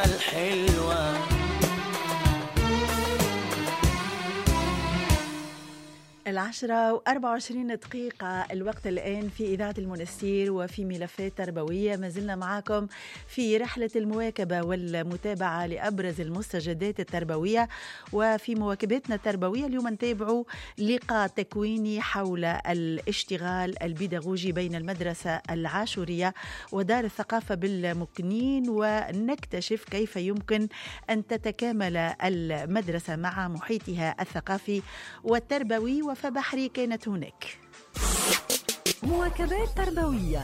الكلمة الحلوة. 10:24 الوقت الآن في إذاعة المنستير وفي ملفات تربوية. ما زلنا معكم في رحلة المواكبة والمتابعة لأبرز المستجدات التربوية. وفي مواكبتنا التربوية اليوم نتابع لقاء تكويني حول الاشتغال البيداغوجي بين المدرسة العاشورية ودار الثقافة بالمكنين، ونكتشف كيف يمكن أن تتكامل المدرسة مع محيطها الثقافي والتربوي. فبحري كانت هناك مواكبات تربوية.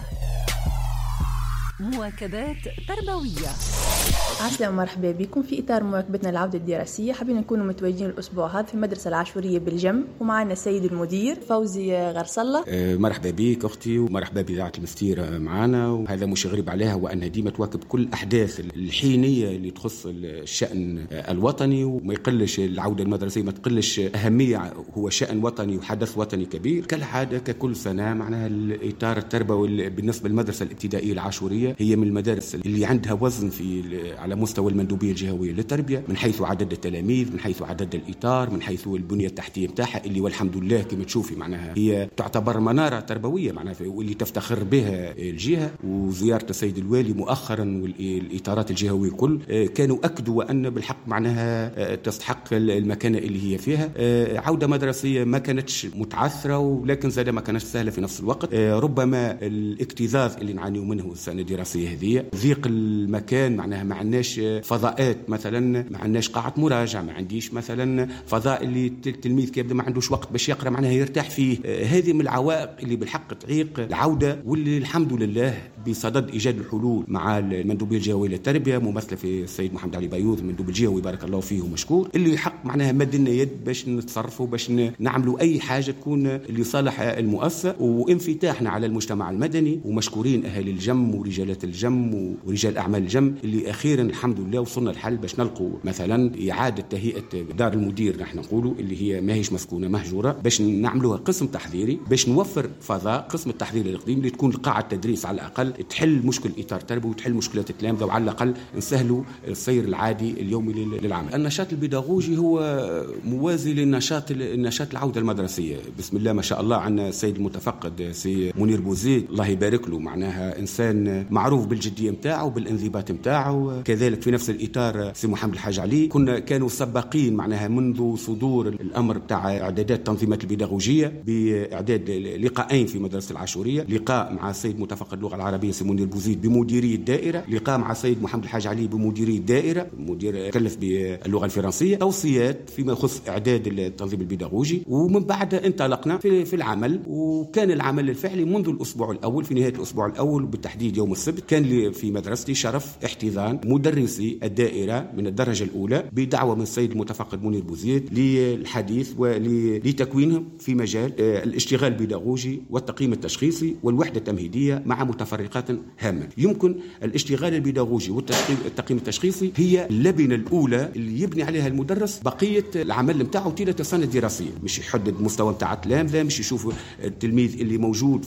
مواكبات تربوية. عسلامة ومرحبا بكم في إطار مواكبتنا العودة الدراسية. حابين نكونوا متواجدين الأسبوع هذا في المدرسة العاشورية بالجم، ومعنا السيد المدير فوزي غرسلة. مرحبا بك أختي، ومرحبا بإذاعة المستير معنا. وهذا مش غريب عليها، وأنها ديما تواكب كل الأحداث الحينية اللي تخص الشأن الوطني، وما يقلش العودة المدرسية ما تقلش أهمية، هو شأن وطني وحدث وطني كبير كالعادة ككل سنة. معناها الإطار التربوي بالنسبة للمدرسة الابتدائية العاشورية هي من المدارس اللي عندها وزن على مستوى المندوبية الجهوية للتربية، من حيث عدد التلاميذ، من حيث عدد الإطار، من حيث البنية التحتية متاعها، اللي والحمد لله كما تشوفي معناها هي تعتبر منارة تربوية معناها، واللي تفتخر بها الجهة. وزيارة السيد الوالي مؤخرا والإطارات الجهوية كل كانوا أكدوا أن بالحق معناها تستحق المكانة اللي هي فيها. عودة مدرسية ما كانتش متعثرة، ولكن زادة ما كانتش سهلة في نفس الوقت. ربما الاكتظاظ اللي نعانيوا منه السنة الدراسية هذه، ضيق المكان معناها ما عندناش فضاءات مثلا، ما عندناش قاعة مراجعة، ما عنديش مثلا فضاء اللي التلميذ كيبدا ما عندوش وقت باش يقرأ معناها يرتاح فيه. هذه من العوائق اللي بالحق تعيق العودة، واللي الحمد لله بصدد إيجاد الحلول مع المندوبية الجهوية للتربية ممثلة في السيد محمد علي بيوض المندوب الجهوي بارك الله فيه ومشكور، اللي يحق معناها مدنا يد باش نتصرفوا باش نعملوا أي حاجة تكون لصالح المؤسسة وانفتاحنا على المجتمع المدني. ومشكورين أهل الجم ورجالات الجم ورجال أعمال الجم اللي أخيرا الحمد لله وصلنا الحل باش نلقوا مثلا إعادة تهيئة دار المدير نحن نقولوا اللي هي ماهيش مسكونة مهجورة، باش نعملوها قسم تحضيري باش نوفر فضاء قسم التحضير الإقليمي اللي تكون قاعة تدريس على الأقل تحل مشكل إطار تربوي وتحل مشكلات التلامذة، وعلى الأقل نسهلوا السير العادي اليومي للعمل. النشاط البيداغوجي هو موازي للنشاط العودة المدرسية. بسم الله ما شاء الله عندنا السيد المتفقد سي منير بوزيد الله يبارك له، معناها إنسان معروف بالجدية متاعه وبالانضباط متاعه. كذلك في نفس الإطار سي محمد الحاج علي، كانوا سباقين معناها منذ صدور الأمر بتاع إعدادات تنظيمات البيداغوجية بإعداد لقاءين في مدرسة العاشورية، لقاء مع السيد متفقد اللغة العربية سي منير بوزيد بمديرية الدائرة، لقاء مع السيد محمد الحاج علي بمديرية الدائرة مدير كلف باللغة الفرنسية، توصيات فيما يخص إعداد التنظيم البيداغوجي. ومن بعد انطلقنا في العمل، وكان العمل الفعلي منذ الأسبوع الأول، في نهاية الأسبوع الأول بالتحديد يوم السبت كان لي في مدرستي شرف احتضان مدرسي الدائرة من الدرجة الأولى بدعوة من السيد المتفقد منير بوزيد للحديث ولتكوينهم في مجال الاشتغال البيداغوجي والتقييم التشخيصي والوحدة التمهيدية مع متفرقات هامة. يمكن الاشتغال البيداغوجي والتقييم التشخيصي هي اللبنة الأولى اللي يبني عليها المدرس بقية العمل متاعه طيلة السنة الدراسية، مش يحدد مستوى متاع التلامذة، مش يشوف التلميذ اللي موجود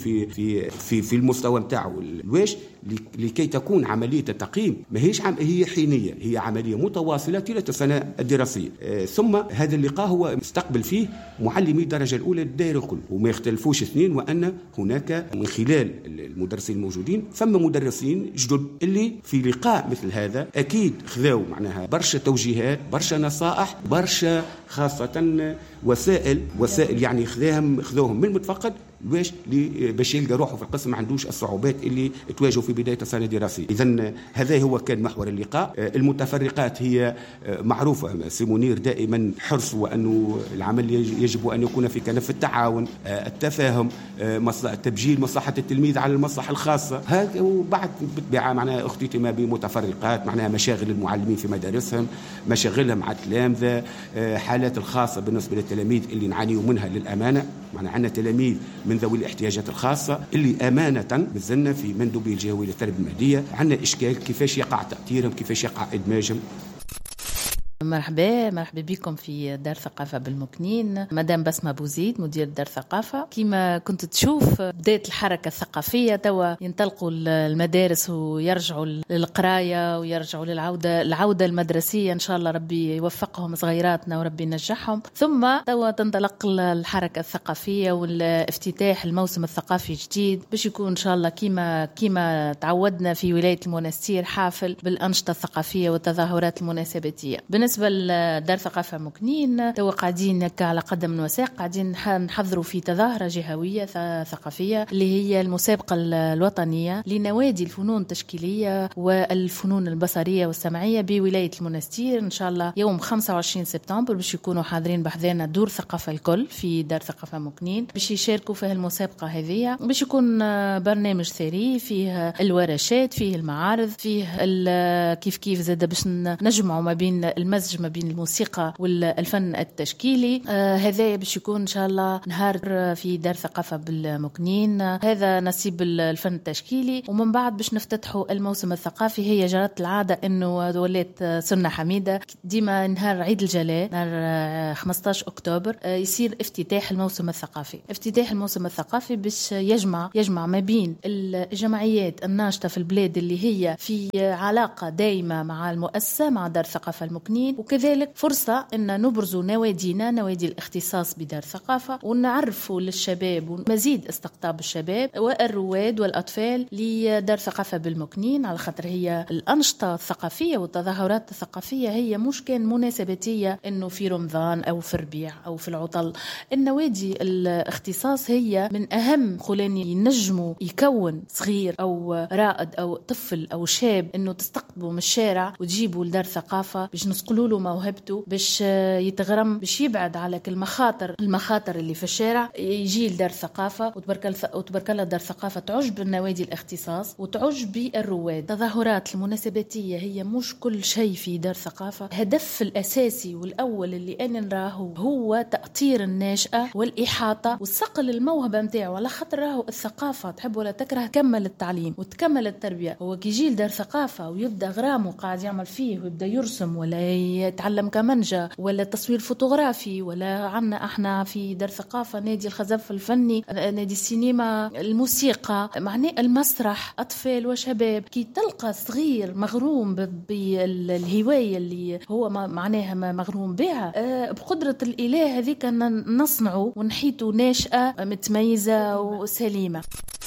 في المستوى متاعه الواش، لكي تكون عملية التقييم ما هي حينية، هي عملية متواصلة طيلة السنة الدراسية. ثم هذا اللقاء هو مستقبل فيه معلمي الدرجة الأولى للدائرة الكل، وما يختلفوش اثنين، وأن هناك من خلال المدرسين الموجودين ثم مدرسين جدد اللي في لقاء مثل هذا أكيد خذوا معناها برشا توجيهات، برشا نصائح، برشا خاصة وسائل يعني خذوهم من المتفقد باش يلقى روحه في القسم ما عندوش الصعوبات اللي تواجهه في بداية السنة الدراسية. إذن هذا هو كان محور اللقاء. المتفرقات هي معروفة، سي منير دائما حرص وأنه العمل يجب أن يكون في كنف التعاون، التفاهم، تبجيل مصلحة التلميذ على المصلحة الخاصة. هذا وبعد بالطبيعة معناها اختتم بمتفرقات معناها مشاغل المعلمين في مدارسهم، مشاغلهم مع التلامذة، حالات الخاصة بالنسبة للتلاميذ اللي نعانيوا منها للأمانة. معنا عندنا تلاميذ من ذوي الاحتياجات الخاصة اللي أمانة بزلنا في مندوبية الجهوية للتربية المهدية، عندنا إشكال كيفاش يقع تأثيرهم، كيفاش يقع إدماجهم. مرحبا بكم في دار ثقافة بالمكنين. مدام بسمة بوزيد مدير دار ثقافة. كما كنت تشوف بداية الحركة الثقافية، توا ينطلقوا المدارس ويرجعوا للقراية ويرجعوا العودة المدرسية. إن شاء الله ربي يوفقهم صغيراتنا وربي ينجحهم. ثم توا تنطلق الحركة الثقافية والافتتاح الموسم الثقافي الجديد باش يكون إن شاء الله كما تعودنا في ولاية المنستير حافل بالأنشطة الثقافية والتظاهرات المناسباتية. بالنسبة لدار ثقافة مكنين توا قاعدين على قدم وساق قاعدين نحضروا في تظاهرة جهوية ثقافية اللي هي المسابقة الوطنية لنوادي الفنون التشكيلية والفنون البصرية والسمعية بولاية المنستير. إن شاء الله يوم 25 سبتمبر باش يكونوا حاضرين بحذانا دور ثقافة الكل في دار ثقافة مكنين باش يشاركوا في المسابقة هذه. باش يكون برنامج ثري فيه الورشات، فيه المعارض، فيه كيف زاد باش نجمعوا ما بين المزج ما بين الموسيقى والفن التشكيلي. هذا باش يكون إن شاء الله نهار في دار ثقافة بالمكنين. هذا نصيب الفن التشكيلي. ومن بعد باش نفتتحوا الموسم الثقافي. هي جرت العادة إنه ولات سنة حميدة ديما نهار عيد الجلاء نهار 15 أكتوبر يصير افتتاح الموسم الثقافي. افتتاح الموسم الثقافي باش يجمع ما بين الجمعيات الناشطة في البلاد اللي هي في علاقة دائمة مع المؤسسة مع دار ثقافة المكنين، وكذلك فرصة إن نبرزوا نوادينا نوادي الاختصاص بدار ثقافة ونعرفوا للشباب ومزيد استقطاب الشباب والرواد والأطفال لدار ثقافة بالمكنين، على خاطر هي الأنشطة الثقافية والتظاهرات الثقافية هي مش كان مناسباتية إنه في رمضان أو في الربيع أو في العطل. النوادي الاختصاص هي من أهم خلاني ينجموا يكون صغير أو رائد أو طفل أو شاب إنه تستقطبوا من الشارع وتجيبوا لدار ثقافة باش نسقلوا له موهبته باش يتغرم باش يبعد على كل المخاطر اللي في الشارع، يجي لدار ثقافة وتبارك الله دار ثقافة تعجب النوادي الاختصاص وتعجب بالرواد. التظاهرات المناسباتية هي مش كل شيء في دار ثقافة. هدف الأساسي والأول اللي أنا نراه هو تأطير الناشئة والإحاطة والصقل الموهبة متاعه، على خاطر راهو الثقافة تحب ولا تكره كمل التعليم وتكمل التربية. هو كيجي لدار ثقافة ويبدأ غرامه قاعد يعمل فيه ويبدأ يرسم ولا يتعلم كمانجا ولا تصوير فوتوغرافي، ولا عنا احنا في دار ثقافة نادي الخزف الفني، نادي السينما، الموسيقى، معناه المسرح، أطفال وشباب. كي تلقى صغير مغروم بالهواية اللي هو معناها مغروم بها بقدرة الإله هذيك نصنعه ونحيته ناشئة متميزة وسليمة.